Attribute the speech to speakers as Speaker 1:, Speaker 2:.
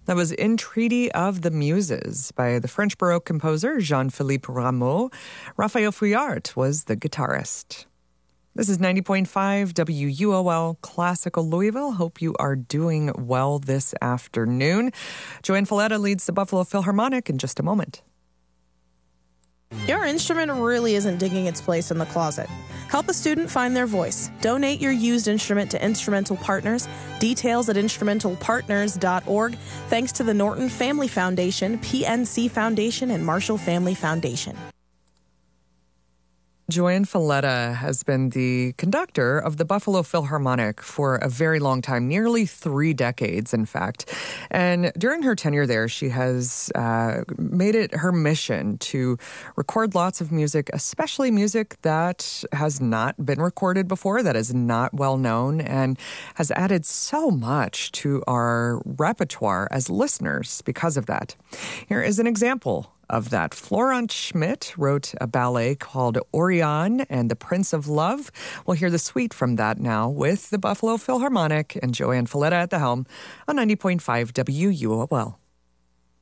Speaker 1: That was Entreaty of the Muses by the French Baroque composer Jean-Philippe Rameau. Raphael Fouillart was the guitarist. This is 90.5 WUOL Classical Louisville. Hope you are doing well this afternoon. Joanne Falletta leads the Buffalo Philharmonic in just a moment.
Speaker 2: Your instrument really isn't digging its place in the closet. Help a student find their voice. Donate your used instrument to Instrumental Partners. Details at instrumentalpartners.org. Thanks to the Norton Family Foundation, PNC Foundation, and Marshall Family Foundation.
Speaker 1: Joanne Falletta has been the conductor of the Buffalo Philharmonic for a very long time, nearly 3 decades, in fact. And during her tenure there, she has made it her mission to record lots of music, especially music that has not been recorded before, that is not well known, and has added so much to our repertoire as listeners because of that. Here is an example of that. Florent Schmidt wrote a ballet called Orion and the Prince of Love. We'll hear the suite from that now with the Buffalo Philharmonic and Joanne Falletta at the helm on 90.5 WUOL.